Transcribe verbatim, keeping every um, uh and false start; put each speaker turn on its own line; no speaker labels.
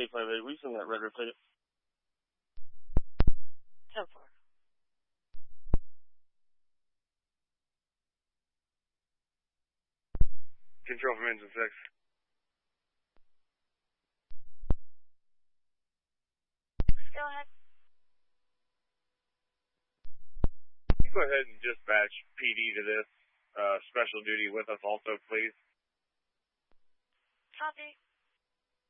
eight five eight. We send that red ticket.
ten four.
Control from engine six.
Go ahead.
Go ahead and dispatch P D to this uh, special duty with us also, please.
Copy.